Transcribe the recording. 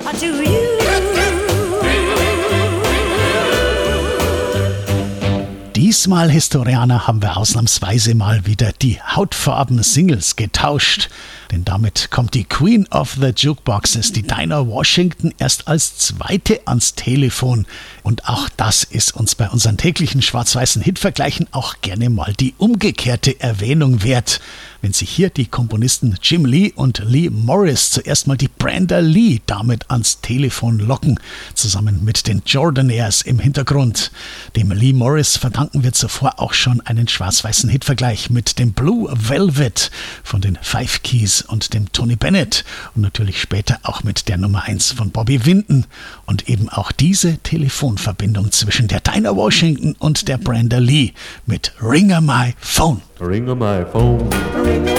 What do you? Diesmal, Historianer, haben wir ausnahmsweise mal wieder die Hautfarben-Singles getauscht. Denn damit kommt die Queen of the Jukeboxes, die Dinah Washington, erst als zweite ans Telefon. Und auch das ist uns bei unseren täglichen schwarz-weißen Hitvergleichen auch gerne mal die umgekehrte Erwähnung wert. Wenn sich hier die Komponisten Jim Lee und Lee Morris zuerst mal die Brenda Lee damit ans Telefon locken, zusammen mit den Jordanaires im Hintergrund. Dem Lee Morris verdanken wir zuvor auch schon einen schwarz-weißen Hitvergleich mit dem Blue Velvet von den Five Keys und dem Tony Bennett und natürlich später auch mit der Nummer 1 von Bobby Vinton. Und eben auch diese Telefonverbindung zwischen der Dinah Washington und der Brenda Lee mit Ring a My Phone. Ring on my phone.